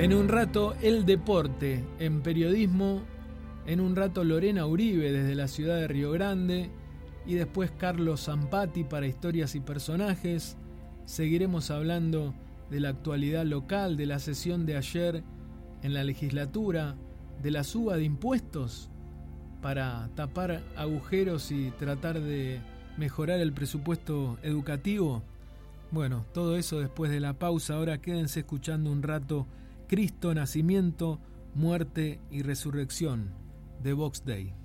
En un rato el deporte en periodismo, en un rato Lorena Uribe desde la ciudad de Río Grande y después Carlos Zampati para historias y personajes. Seguiremos hablando de la actualidad local, de la sesión de ayer en la legislatura, de la suba de impuestos para tapar agujeros y tratar de mejorar el presupuesto educativo. Bueno, todo eso después de la pausa. Ahora quédense escuchando un rato Cristo, nacimiento, muerte y resurrección de Vox Dei.